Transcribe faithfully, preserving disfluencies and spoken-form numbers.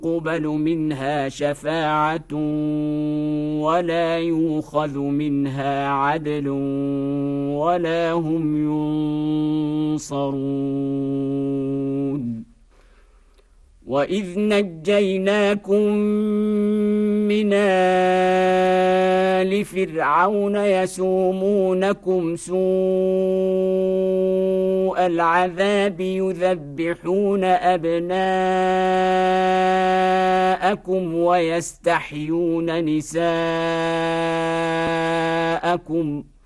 يقبل منها شفاعة ولا يؤخذ منها عدل ولا هم ينصرون وإذ نجيناكم من آل فرعون يسومونكم سوء العذاب يذبحون أبناءكم ويستحيون نساءكم